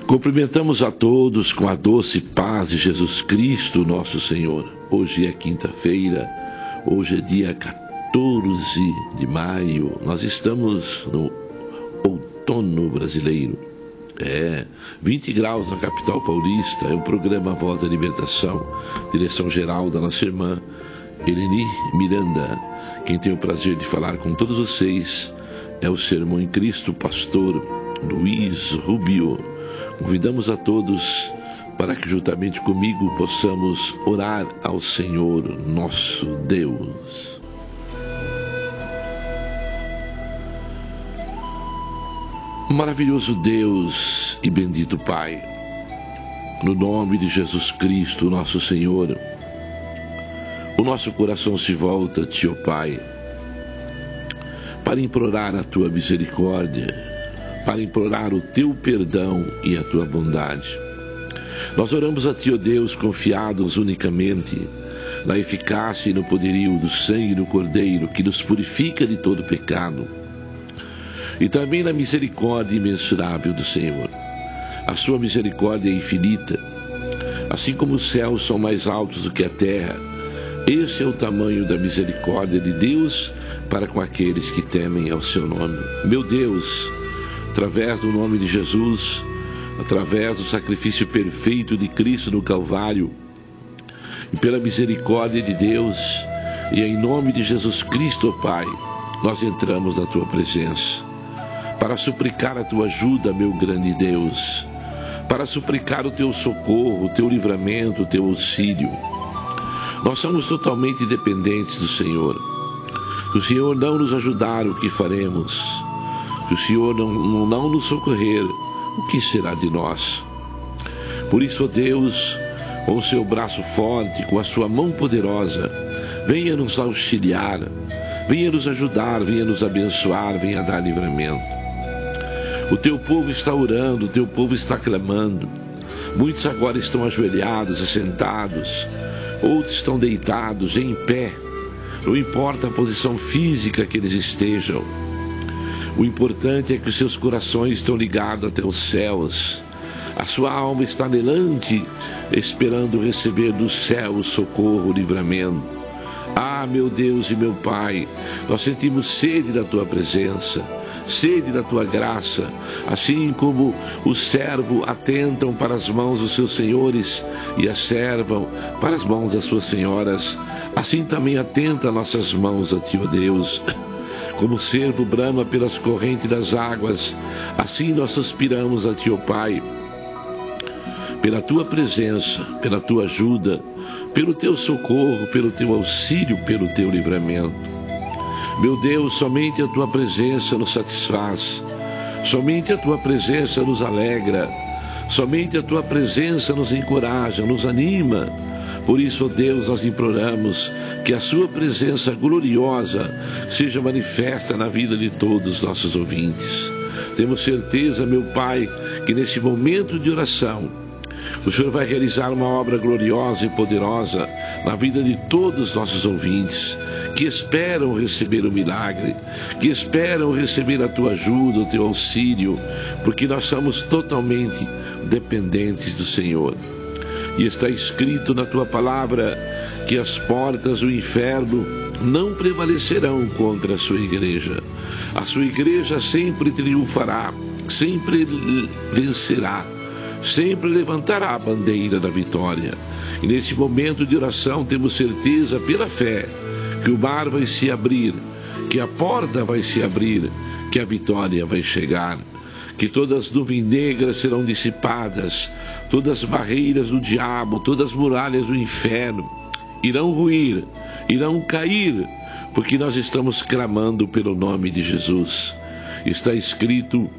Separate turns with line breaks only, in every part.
Cumprimentamos a todos com a doce paz de Jesus Cristo, nosso Senhor. Hoje é quinta-feira, hoje é dia 14 de maio. Nós estamos no outono brasileiro. 20 graus na capital paulista. É o programa Voz da Libertação, direção-geral da nossa irmã Eleni Miranda. Quem tem o prazer de falar com todos vocês é o seu irmão em Cristo, pastor Luiz Rubio. Convidamos a todos para que juntamente comigo possamos orar ao Senhor nosso Deus. Maravilhoso Deus e bendito Pai, no nome de Jesus Cristo, nosso Senhor, o nosso coração se volta a Ti, ó Pai, para implorar a Tua misericórdia, para implorar o Teu perdão e a Tua bondade. Nós oramos a Ti, ó Deus, confiados unicamente na eficácia e no poderio do sangue do Cordeiro, que nos purifica de todo pecado, e também na misericórdia imensurável do Senhor. A Sua misericórdia é infinita, assim como os céus são mais altos do que a terra. Esse é o tamanho da misericórdia de Deus para com aqueles que temem ao Seu nome. Meu Deus, através do nome de Jesus, através do sacrifício perfeito de Cristo no Calvário, e pela misericórdia de Deus, e em nome de Jesus Cristo, ó Pai, nós entramos na Tua presença, para suplicar a Tua ajuda, meu grande Deus, para suplicar o Teu socorro, o Teu livramento, o Teu auxílio. Nós somos totalmente dependentes do Senhor. Se o Senhor não nos ajudar, o que faremos? Se o Senhor não nos socorrer, o que será de nós? Por isso, ó Deus, com o Seu braço forte, com a Sua mão poderosa, venha nos auxiliar, venha nos ajudar, venha nos abençoar, venha dar livramento. O Teu povo está orando, o Teu povo está clamando. Muitos agora estão ajoelhados, assentados, outros estão deitados, em pé. Não importa a posição física que eles estejam. O importante é que os seus corações estão ligados até os céus. A sua alma está anelante, esperando receber do céu o socorro, o livramento. Ah, meu Deus e meu Pai, nós sentimos sede da Tua presença, sede da Tua graça, assim como os servos atentam para as mãos dos seus senhores e as servam para as mãos das suas senhoras, assim também atenta nossas mãos a Ti, ó Deus. Como o servo brama pelas correntes das águas, assim nós suspiramos a Ti, ó Pai, pela Tua presença, pela Tua ajuda, pelo Teu socorro, pelo Teu auxílio, pelo Teu livramento. Meu Deus, somente a Tua presença nos satisfaz, somente a Tua presença nos alegra, somente a Tua presença nos encoraja, nos anima. Por isso, ó Deus, nós imploramos que a Sua presença gloriosa seja manifesta na vida de todos os nossos ouvintes. Temos certeza, meu Pai, que neste momento de oração, o Senhor vai realizar uma obra gloriosa e poderosa na vida de todos os nossos ouvintes, que esperam receber o milagre, que esperam receber a Tua ajuda, o Teu auxílio, porque nós somos totalmente dependentes do Senhor. E está escrito na Tua palavra que as portas do inferno não prevalecerão contra a Sua igreja. A Sua igreja sempre triunfará, sempre vencerá, sempre levantará a bandeira da vitória. E nesse momento de oração temos certeza pela fé que o mar vai se abrir, que a porta vai se abrir, que a vitória vai chegar, que todas as nuvens negras serão dissipadas, todas as barreiras do diabo, todas as muralhas do inferno irão ruir, irão cair, porque nós estamos clamando pelo nome de Jesus. Está escrito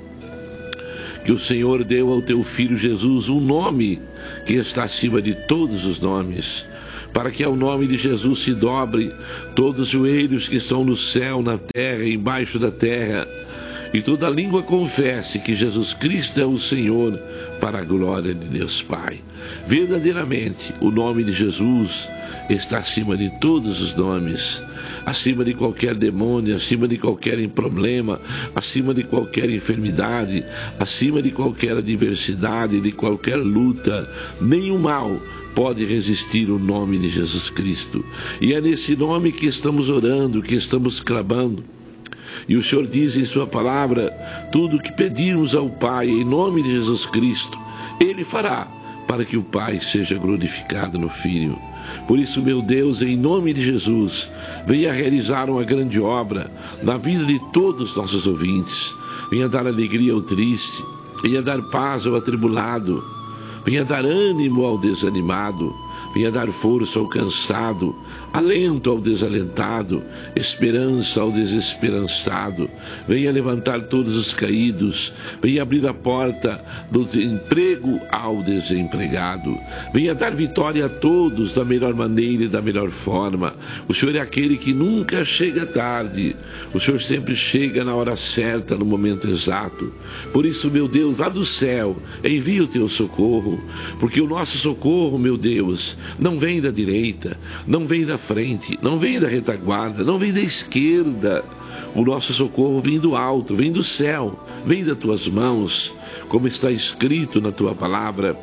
que o Senhor deu ao Teu Filho Jesus um nome que está acima de todos os nomes, para que ao nome de Jesus se dobre todos os joelhos que estão no céu, na terra e embaixo da terra, e toda língua confesse que Jesus Cristo é o Senhor, para a glória de Deus Pai. Verdadeiramente, o nome de Jesus está acima de todos os nomes, acima de qualquer demônio, acima de qualquer problema, acima de qualquer enfermidade, acima de qualquer adversidade, de qualquer luta. Nenhum mal pode resistir o nome de Jesus Cristo. E é nesse nome que estamos orando, que estamos clamando. E o Senhor diz em sua palavra: tudo que pedirmos ao Pai em nome de Jesus Cristo, Ele fará, para que o Pai seja glorificado no Filho. Por isso, meu Deus, em nome de Jesus, venha realizar uma grande obra na vida de todos os nossos ouvintes. Venha dar alegria ao triste, venha dar paz ao atribulado, venha dar ânimo ao desanimado, venha dar força ao cansado, alento ao desalentado, esperança ao desesperançado. Venha levantar todos os caídos, venha abrir a porta do emprego ao desempregado, venha dar vitória a todos da melhor maneira e da melhor forma. O Senhor é aquele que nunca chega tarde, o Senhor sempre chega na hora certa, no momento exato. Por isso, meu Deus, lá do céu, envia o teu socorro, porque o nosso socorro, meu Deus, não vem da direita, não vem da frente, não vem da retaguarda, não vem da esquerda. O nosso socorro vem do alto, vem do céu, vem das tuas mãos, como está escrito na tua palavra.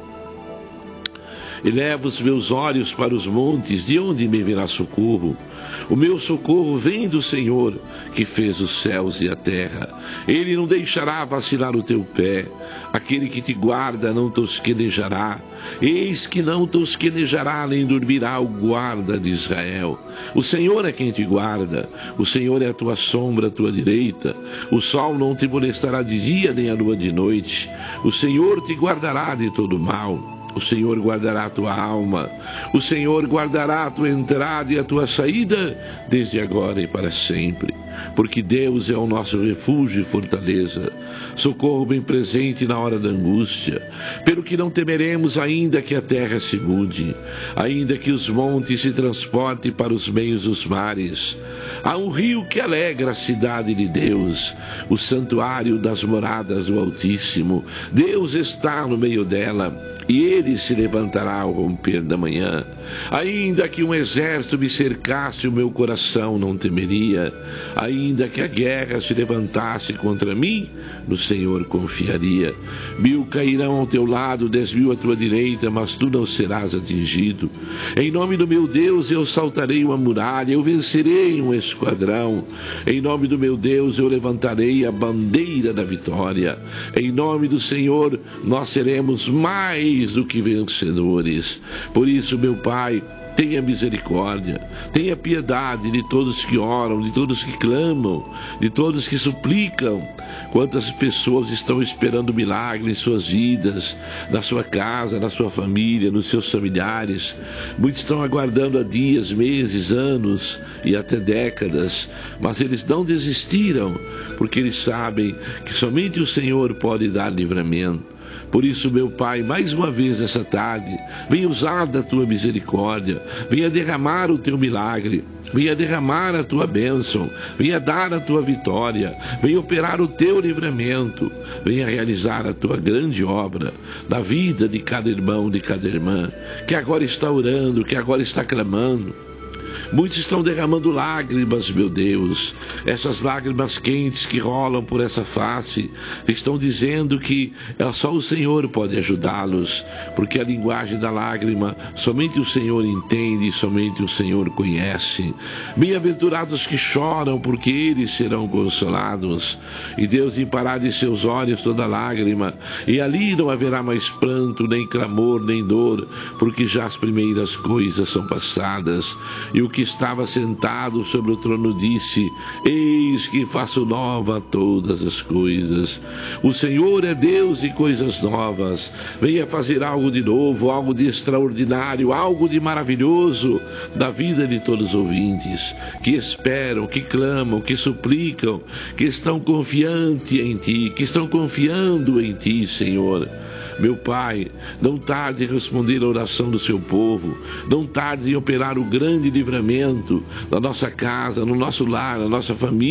Eleva os meus olhos para os montes, de onde me virá socorro? O meu socorro vem do Senhor, que fez os céus e a terra. Ele não deixará vacilar o teu pé. Aquele que te guarda não tosquenejará. Eis que não tosquenejará, nem dormirá o guarda de Israel. O Senhor é quem te guarda. O Senhor é a tua sombra, a tua direita. O sol não te molestará de dia, nem a lua de noite. O Senhor te guardará de todo mal. O Senhor guardará a tua alma. O Senhor guardará a tua entrada e a tua saída, desde agora e para sempre. Porque Deus é o nosso refúgio e fortaleza, socorro bem presente na hora da angústia. Pelo que não temeremos, ainda que a terra se mude, ainda que os montes se transportem para os meios dos mares. Há um rio que alegra a cidade de Deus, o santuário das moradas do Altíssimo. Deus está no meio dela, e ele se levantará ao romper da manhã. Ainda que um exército me cercasse, o meu coração não temeria. Ainda que a guerra se levantasse contra mim, no Senhor confiaria. 1000 cairão ao teu lado, 10.000 à tua direita, mas tu não serás atingido. Em nome do meu Deus eu saltarei uma muralha, eu vencerei um esquadrão. Em nome do meu Deus eu levantarei a bandeira da vitória. Em nome do Senhor nós seremos mais do que vencedores. Por isso, meu Pai, tenha misericórdia, tenha piedade de todos que oram, de todos que clamam, de todos que suplicam. Quantas pessoas estão esperando milagre em suas vidas, na sua casa, na sua família, nos seus familiares. Muitos estão aguardando há dias, meses, anos e até décadas, mas eles não desistiram, porque eles sabem que somente o Senhor pode dar livramento. Por isso, meu Pai, mais uma vez essa tarde, venha usar da tua misericórdia, venha derramar o teu milagre, venha derramar a tua bênção, venha dar a tua vitória, venha operar o teu livramento, venha realizar a tua grande obra na vida de cada irmão, de cada irmã, que agora está orando, que agora está clamando. Muitos estão derramando lágrimas, meu Deus, essas lágrimas quentes que rolam por essa face, estão dizendo que só o Senhor pode ajudá-los, porque a linguagem da lágrima somente o Senhor entende e somente o Senhor conhece. Bem-aventurados que choram, porque eles serão consolados. E Deus limpará de seus olhos toda lágrima, e ali não haverá mais pranto, nem clamor, nem dor, porque já as primeiras coisas são passadas. E o que estava sentado sobre o trono disse: eis que faço nova todas as coisas. O Senhor é Deus e coisas novas. Venha fazer algo de novo, algo de extraordinário, algo de maravilhoso da vida de todos os ouvintes que esperam, que clamam, que suplicam, que estão confiantes em Ti, que estão confiando em Ti, Senhor. Meu Pai, não tarde em responder a oração do seu povo, não tarde em operar o grande livramento na nossa casa, no nosso lar, na nossa família,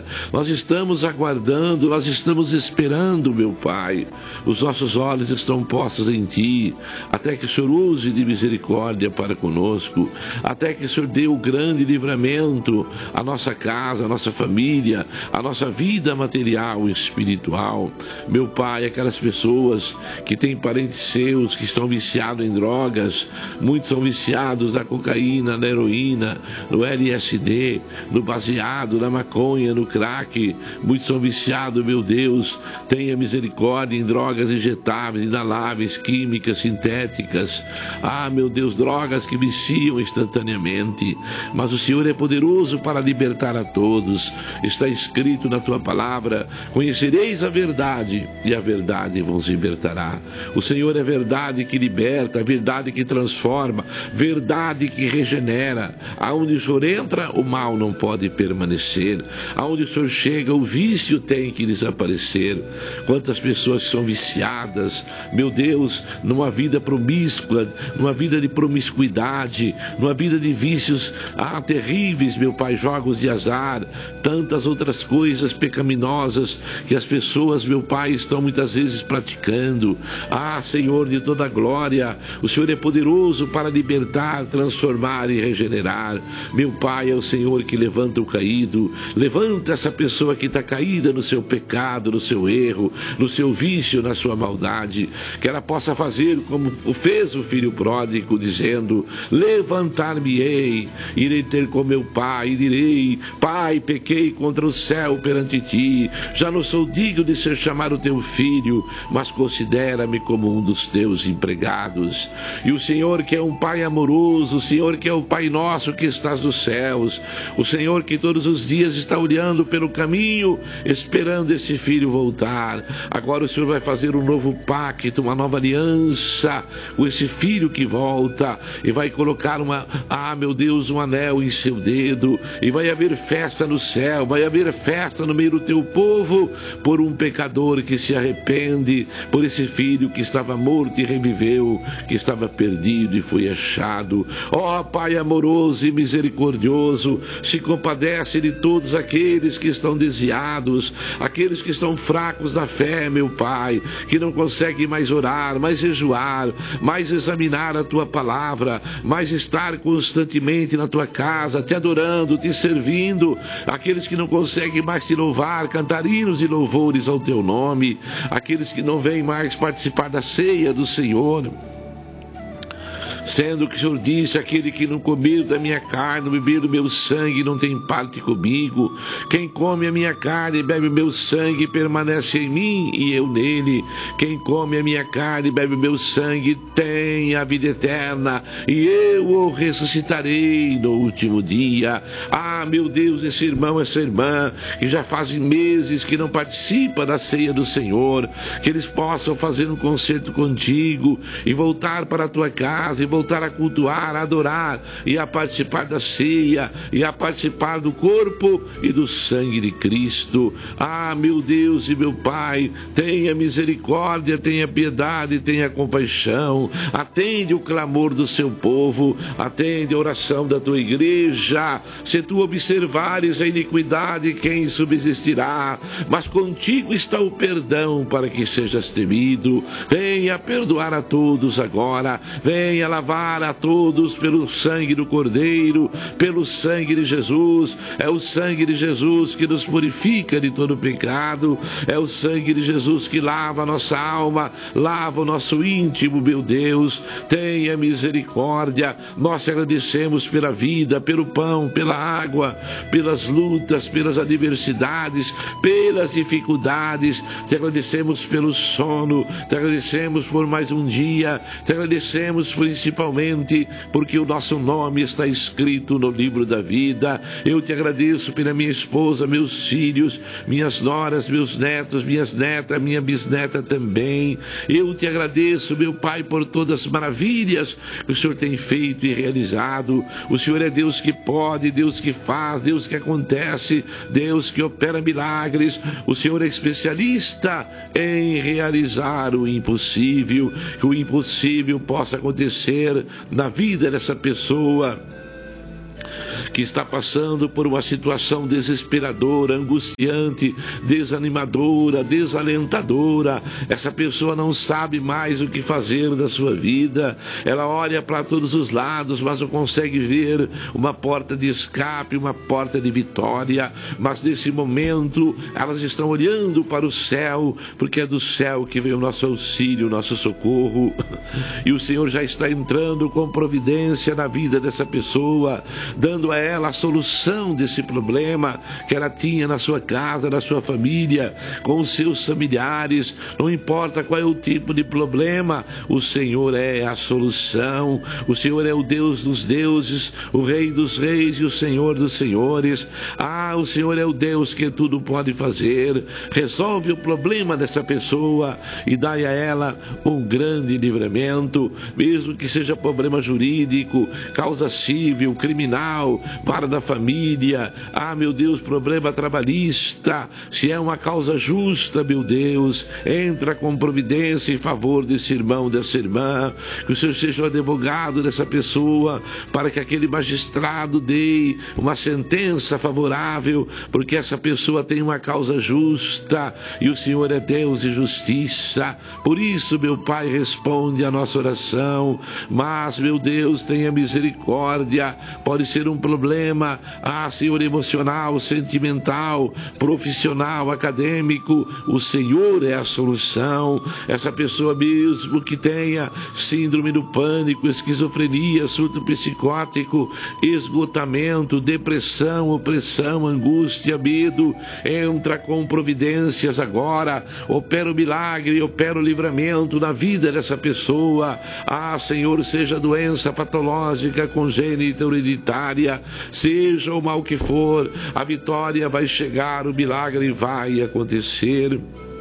Nós estamos aguardando, nós estamos esperando, meu Pai. Os nossos olhos estão postos em Ti, até que o Senhor use de misericórdia para conosco, até que o Senhor dê o grande livramento à nossa casa, à nossa família, à nossa vida material e espiritual. Meu Pai, aquelas pessoas que têm parentes seus que estão viciados em drogas, muitos são viciados na cocaína, na heroína, no LSD, no baseado, na maconha, no crack, muitos são viciados, meu Deus, tenha misericórdia, em drogas injetáveis, inaláveis, químicas, sintéticas, meu Deus, drogas que viciam instantaneamente, mas o Senhor é poderoso para libertar a todos. Está escrito na Tua palavra: conhecereis a verdade e a verdade vos libertará. O Senhor é verdade que liberta, verdade que transforma, verdade que regenera. Aonde o Senhor entra, o mal não pode permanecer. Aonde o Senhor chega, o vício tem que desaparecer. Quantas pessoas que são viciadas, meu Deus, numa vida promíscua, numa vida de promiscuidade, numa vida de vícios terríveis, meu Pai, jogos de azar, tantas outras coisas pecaminosas que as pessoas, meu Pai, estão muitas vezes praticando. Senhor de toda glória, o Senhor é poderoso para libertar, transformar e regenerar. Meu Pai, é o Senhor que levanta o caído. Levanta essa pessoa que está caída no seu pecado, no seu erro, no seu vício, na sua maldade, que ela possa fazer como fez o filho pródigo, dizendo: levantar-me-ei, irei ter com meu pai e direi: Pai, pequei contra o céu perante ti, já não sou digno de ser chamado teu filho, mas considera-me como um dos teus empregados. E o Senhor, que é um Pai amoroso, o Senhor que é o Pai nosso que estás nos céus, o Senhor que todos os dias está olhando pelo caminho, esperando esse filho voltar. Agora o Senhor vai fazer um novo pacto, uma nova aliança com esse filho que volta, e vai colocar meu Deus, um anel em seu dedo, e vai haver festa no céu, vai haver festa no meio do teu povo, por um pecador que se arrepende, por esse filho que estava morto e reviveu, que estava perdido e foi achado. Pai amoroso e misericordioso, se compadece de todos aqueles que estão desviados, aqueles que estão fracos na fé, meu Pai, que não conseguem mais orar, mais jejuar, mais examinar a Tua palavra, mais estar constantemente na Tua casa, te adorando, te servindo, aqueles que não conseguem mais te louvar, cantar hinos e louvores ao Teu nome, aqueles que não vêm mais participar da ceia do Senhor, sendo que o Senhor disse: aquele que não comer da minha carne, beber do meu sangue, não tem parte comigo. Quem come a minha carne e bebe o meu sangue, permanece em mim e eu nele. Quem come a minha carne e bebe o meu sangue, tem a vida eterna, e eu o ressuscitarei no último dia. Meu Deus, esse irmão, essa irmã, que já fazem meses que não participa da ceia do Senhor, que eles possam fazer um concerto contigo e voltar para a tua casa, e voltar a cultuar, a adorar e a participar da ceia e a participar do corpo e do sangue de Cristo. Meu Deus e meu Pai, tenha misericórdia, tenha piedade, tenha compaixão, atende o clamor do seu povo, atende a oração da tua igreja. Se tu observares a iniquidade, quem subsistirá? Mas contigo está o perdão para que sejas temido. Venha perdoar a todos agora, venha lavar a todos pelo sangue do Cordeiro, pelo sangue de Jesus. É o sangue de Jesus que nos purifica de todo pecado, é o sangue de Jesus que lava a nossa alma, lava o nosso íntimo, meu Deus. Tenha misericórdia. Nós te agradecemos pela vida, pelo pão, pela água, pelas lutas, pelas adversidades, pelas dificuldades. Te agradecemos pelo sono, te agradecemos por mais um dia, te agradecemos principalmente porque o nosso nome está escrito no livro da vida. Eu te agradeço pela minha esposa, meus filhos, minhas noras, meus netos, minhas netas, minha bisneta também. Eu te agradeço, meu Pai, por todas as maravilhas que o Senhor tem feito e realizado. O Senhor é Deus que pode, Deus que faz, Deus que acontece, Deus que opera milagres. O Senhor é especialista em realizar o impossível, que o impossível possa acontecer na vida dessa pessoa que está passando por uma situação desesperadora, angustiante, desanimadora, desalentadora. Essa pessoa não sabe mais o que fazer da sua vida. Ela olha para todos os lados, mas não consegue ver uma porta de escape, uma porta de vitória. Mas nesse momento elas estão olhando para o céu, porque é do céu que vem o nosso auxílio, o nosso socorro. E o Senhor já está entrando com providência na vida dessa pessoa, dando a ela a solução desse problema que ela tinha na sua casa, na sua família, com os seus familiares. Não importa qual é o tipo de problema, o Senhor é a solução. O Senhor é o Deus dos deuses, o Rei dos reis e o Senhor dos senhores. O Senhor é o Deus que tudo pode fazer. Resolve o problema dessa pessoa e dá a ela um grande livramento, mesmo que seja problema jurídico, causa civil, criminal, vara da família, meu Deus, problema trabalhista. Se é uma causa justa, meu Deus, entra com providência em favor desse irmão, dessa irmã. Que o Senhor seja o advogado dessa pessoa, para que aquele magistrado dê uma sentença favorável, porque essa pessoa tem uma causa justa e o Senhor é Deus e justiça. Por isso, meu Pai, responde a nossa oração. Mas, meu Deus, tenha misericórdia. Pode ser um problema, Senhor, emocional, sentimental, profissional, acadêmico. O Senhor é a solução. Essa pessoa, mesmo que tenha síndrome do pânico, esquizofrenia, surto psicótico, esgotamento, depressão, opressão, angústia, medo, entra com providências agora. Opera o milagre, opera o livramento na vida dessa pessoa. Senhor, seja doença patológica, congênita, hereditária, seja o mal que for, a vitória vai chegar, o milagre vai acontecer.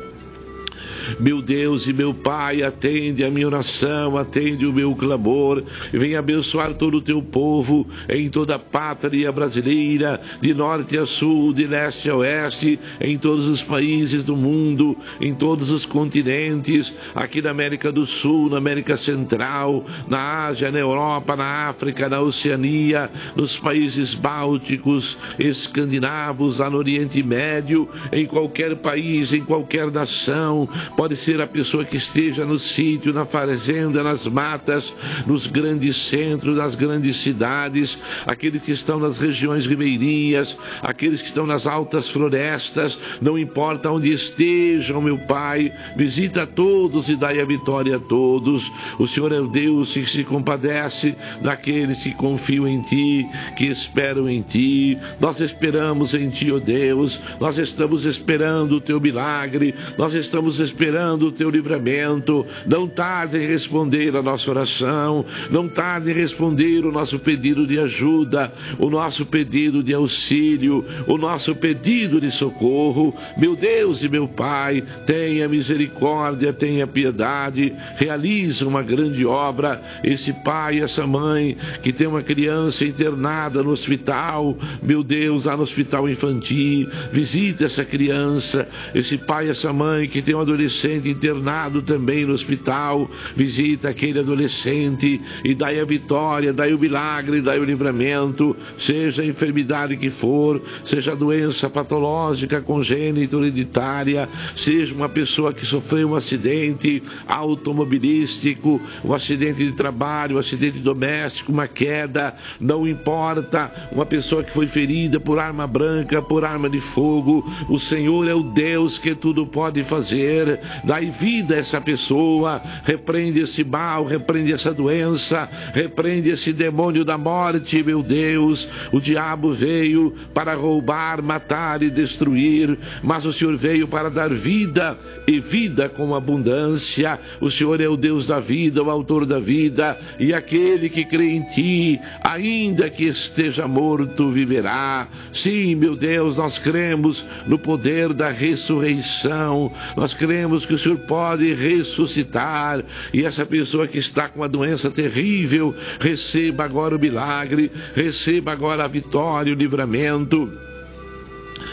Meu Deus e meu Pai, atende a minha oração, atende o meu clamor, e venha abençoar todo o teu povo em toda a pátria brasileira, de norte a sul, de leste a oeste, em todos os países do mundo, em todos os continentes, aqui na América do Sul, na América Central, na Ásia, na Europa, na África, na Oceania, nos países bálticos, escandinavos, lá no Oriente Médio, em qualquer país, em qualquer nação. Pode ser a pessoa que esteja no sítio, na fazenda, nas matas, nos grandes centros, nas grandes cidades, aqueles que estão nas regiões ribeirinhas, aqueles que estão nas altas florestas, não importa onde estejam, meu Pai, visita a todos e dai a vitória a todos. O Senhor é o Deus que se compadece daqueles que confiam em Ti, que esperam em Ti. Nós esperamos em Ti, ó Deus, nós estamos esperando o Teu milagre, nós estamos esperando o Teu livramento. Não tarde em responder a nossa oração, não tarde em responder o nosso pedido de ajuda, o nosso pedido de auxílio, o nosso pedido de socorro. Meu Deus e meu Pai, tenha misericórdia, tenha piedade, realiza uma grande obra. Esse pai, essa mãe que tem uma criança internada no hospital, meu Deus, lá no hospital infantil, visita essa criança. Esse pai, essa mãe que tem um adolescente internado também no hospital, visita aquele adolescente e dai a vitória, dai o milagre, dai o livramento, seja a enfermidade que for, seja a doença patológica, congênita, hereditária, seja uma pessoa que sofreu um acidente automobilístico, um acidente de trabalho, um acidente doméstico, uma queda, não importa, uma pessoa que foi ferida por arma branca, por arma de fogo, o Senhor é o Deus que tudo pode fazer. Dai vida a essa pessoa, repreende esse mal, repreende essa doença, repreende esse demônio da morte, meu Deus. O diabo veio para roubar, matar e destruir, mas o Senhor veio para dar vida e vida com abundância. O Senhor é o Deus da vida, o autor da vida, e aquele que crê em Ti, ainda que esteja morto, viverá. Sim, meu Deus, nós cremos no poder da ressurreição, nós cremos que o Senhor pode ressuscitar, e essa pessoa que está com uma doença terrível, receba agora o milagre, receba agora a vitória, o livramento.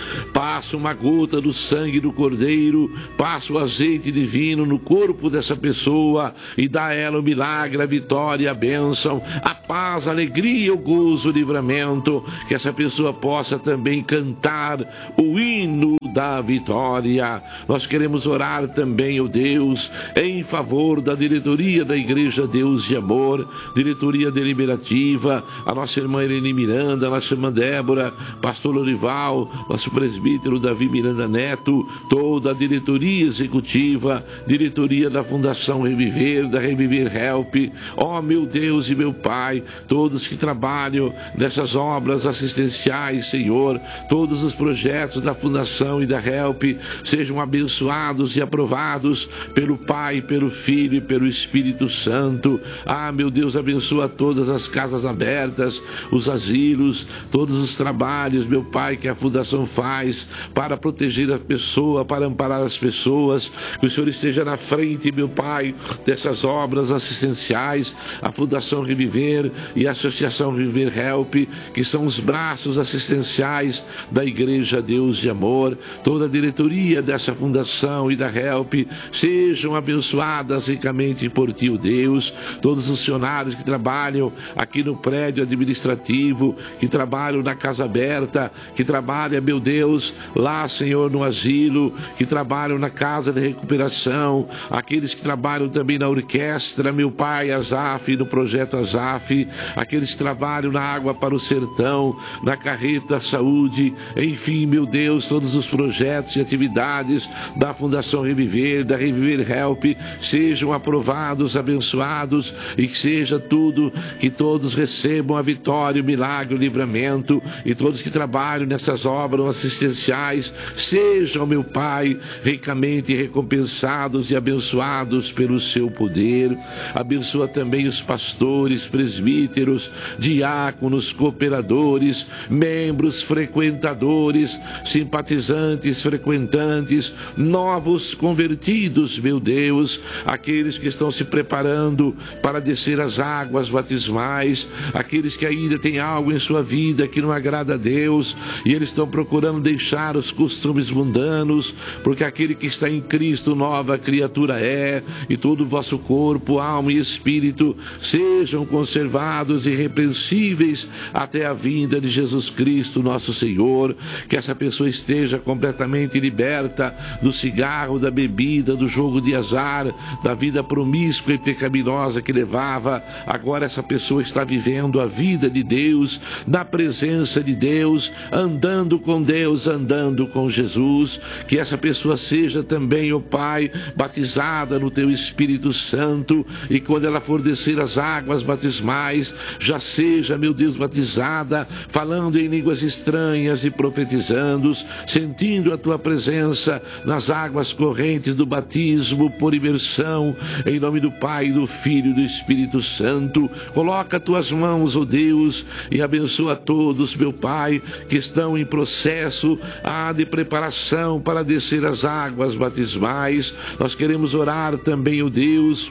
passa uma gota do sangue do Cordeiro, passa o azeite divino no corpo dessa pessoa e dá a ela o milagre, a vitória, a bênção, a paz, a alegria, o gozo, o livramento, que essa pessoa possa também cantar o hino da vitória. Nós queremos orar também, ó Deus, em favor da diretoria da Igreja Deus de Amor, diretoria deliberativa, a nossa irmã Irene Miranda, a nossa irmã Débora, pastor Lorival, nosso presbítero Davi Miranda Neto, toda a diretoria executiva, diretoria da Fundação Reviver, da Reviver Help, ó meu Deus e meu Pai, todos que trabalham nessas obras assistenciais, Senhor, todos os projetos da Fundação e da Help sejam abençoados e aprovados pelo Pai, pelo Filho e pelo Espírito Santo. Ah, meu Deus, abençoa todas as casas abertas, os asilos, todos os trabalhos, meu Pai, que a Fundação faz para proteger a pessoa, para amparar as pessoas. Que o Senhor esteja na frente, meu Pai, dessas obras assistenciais, a Fundação Reviver e a Associação Reviver Help, que são os braços assistenciais da Igreja Deus de Amor. Toda a diretoria dessa fundação e da Help sejam abençoadas ricamente por Ti, ó Deus. Todos os funcionários que trabalham aqui no prédio administrativo, que trabalham na Casa Aberta, que trabalham, meu Deus, lá, Senhor, no asilo, que trabalham na Casa de Recuperação, aqueles que trabalham também na orquestra, meu Pai, Azaf, no projeto Azaf, aqueles que trabalham na Água para o Sertão, na Carreta Saúde, enfim, meu Deus, todos os projetos e atividades da Fundação Reviver, da Reviver Help, sejam aprovados, abençoados, e que seja tudo, que todos recebam a vitória, o milagre, o livramento, e todos que trabalham nessas obras assistenciais sejam, meu Pai, ricamente recompensados e abençoados pelo seu poder. Abençoa também os pastores, presbíteros, diáconos, cooperadores, membros, frequentadores, simpatizantes, frequentantes, novos convertidos, meu Deus, aqueles que estão se preparando para descer as águas batismais, aqueles que ainda têm algo em sua vida que não agrada a Deus e eles estão procurando deixar os costumes mundanos, porque aquele que está em Cristo nova criatura é, e todo o vosso corpo, alma e espírito sejam conservados irrepreensíveis até a vinda de Jesus Cristo nosso Senhor. Que essa pessoa esteja completamente liberta do cigarro, da bebida, do jogo de azar, da vida promíscua e pecaminosa que levava. Agora essa pessoa está vivendo a vida de Deus, na presença de Deus, andando com Deus, andando com Jesus. Que essa pessoa seja também, ó Pai, batizada no Teu Espírito Santo, e quando ela for descer as águas batismais, já seja, meu Deus, batizada, falando em línguas estranhas e profetizando, sentindo a Tua presença nas águas correntes do batismo por imersão, em nome do Pai, do Filho e do Espírito Santo. Coloca Tuas mãos, ó Deus, e abençoa todos, meu Pai, que estão em processo de preparação para descer as águas batismais. Nós queremos orar também, ó Deus,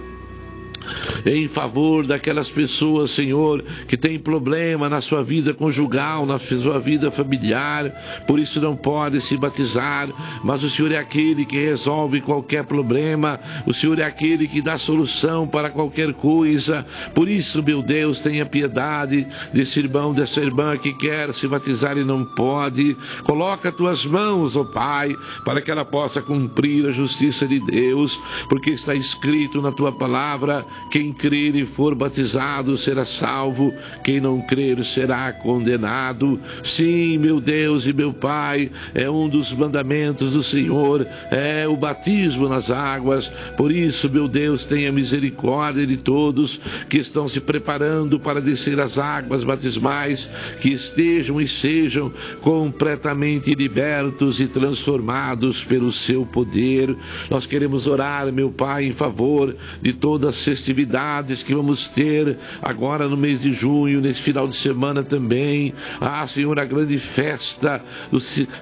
em favor daquelas pessoas, Senhor, que têm problema na sua vida conjugal, na sua vida familiar, por isso não podem se batizar, mas o Senhor é aquele que resolve qualquer problema, o Senhor é aquele que dá solução para qualquer coisa. Por isso, meu Deus, tenha piedade desse irmão, dessa irmã que quer se batizar e não pode. Coloca Tuas mãos, ó Pai, para que ela possa cumprir a justiça de Deus, porque está escrito na Tua palavra: quem crer e for batizado será salvo, quem não crer será condenado. Sim, meu Deus e meu Pai, é um dos mandamentos do Senhor, é o batismo nas águas. Por isso, meu Deus, tenha misericórdia de todos que estão se preparando para descer as águas batismais, que estejam e sejam completamente libertos e transformados pelo Seu poder. Nós queremos orar, meu Pai, em favor de todas as festividades atividades que vamos ter agora no mês de junho, nesse final de semana também. Senhor, a grande festa do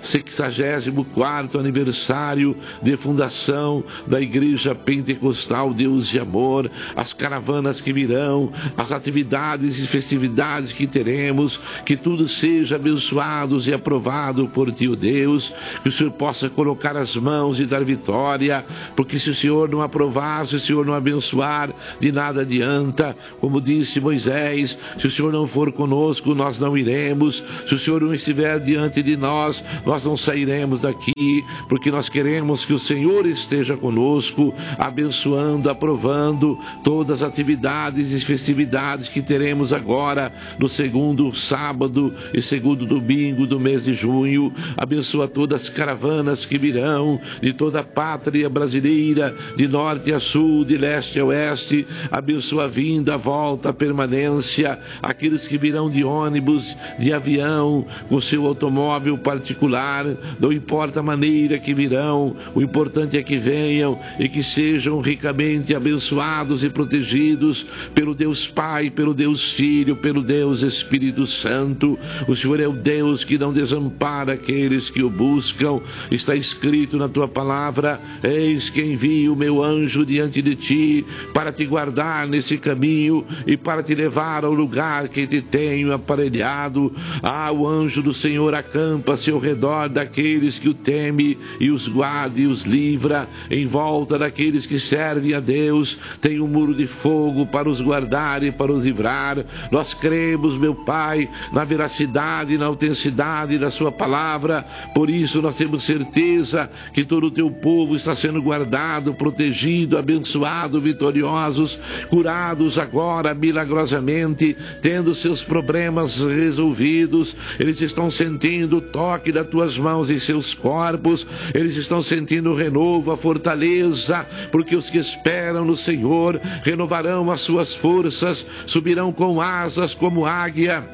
64º aniversário de fundação da Igreja Pentecostal Deus de Amor, as caravanas que virão, as atividades e festividades que teremos, que tudo seja abençoado e aprovado por Ti, ó Deus, que o Senhor possa colocar as mãos e dar vitória, porque se o Senhor não aprovar, se o Senhor não abençoar, de nada adianta. Como disse Moisés, se o Senhor não for conosco, nós não iremos. Se o Senhor não estiver diante de nós, nós não sairemos daqui, porque nós queremos que o Senhor esteja conosco, abençoando, aprovando todas as atividades e festividades que teremos agora no segundo sábado e segundo domingo do mês de junho. Abençoa todas as caravanas que virão de toda a pátria brasileira, de norte a sul, de leste a oeste. Abençoa a vinda, a volta, a permanência, aqueles que virão de ônibus, de avião, com seu automóvel particular. Não importa a maneira que virão, o importante é que venham e que sejam ricamente abençoados e protegidos pelo Deus Pai, pelo Deus Filho, pelo Deus Espírito Santo. O Senhor é o Deus que não desampara aqueles que o buscam. Está escrito na Tua palavra: eis que envio o meu anjo diante de ti para te guardar nesse caminho e para te levar ao lugar que te tenho aparelhado. O anjo do Senhor acampa-se ao redor daqueles que o temem e os guarda e os livra. Em volta daqueles que servem a Deus tem um muro de fogo para os guardar e para os livrar. Nós cremos, meu Pai, na veracidade e na autenticidade da Sua palavra. Por isso nós temos certeza que todo o Teu povo está sendo guardado, protegido, abençoado, vitoriosos, curados agora milagrosamente, tendo seus problemas resolvidos. Eles estão sentindo o toque das Tuas mãos em seus corpos, eles estão sentindo o renovo, a fortaleza, porque os que esperam no Senhor renovarão as suas forças, subirão com asas como águia.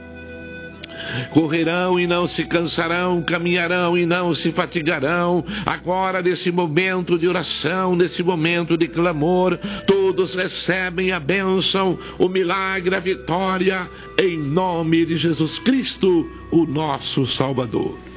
Correrão e não se cansarão, caminharão e não se fatigarão. Agora, nesse momento de oração, nesse momento de clamor, todos recebem a bênção, o milagre, a vitória, em nome de Jesus Cristo, o nosso Salvador.